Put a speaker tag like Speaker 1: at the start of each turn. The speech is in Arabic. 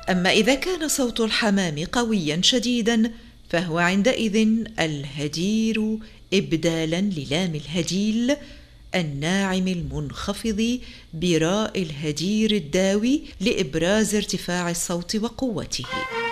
Speaker 1: أما إذا كان صوت الحمام قويا شديدا فهو عندئذ الهدير إبدالا للام الهديل الناعم المنخفض براء الهدير الداوي لإبراز ارتفاع الصوت وقوته.